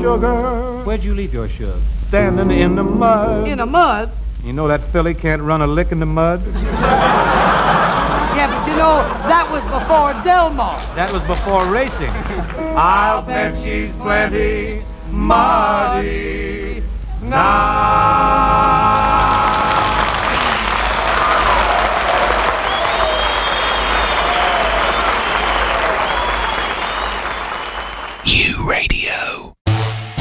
sugar. Where'd you leave your sugar? Standing in the mud. In the mud? You know that filly can't run a lick in the mud? Yeah, but you know, that was before Del Mar. That was before racing. I'll bet she's plenty muddy now.